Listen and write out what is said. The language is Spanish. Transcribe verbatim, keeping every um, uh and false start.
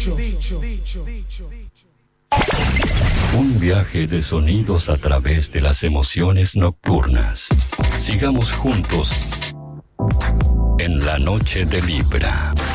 Un viaje de sonidos a través de las emociones nocturnas. Sigamos juntos en la noche de Libra.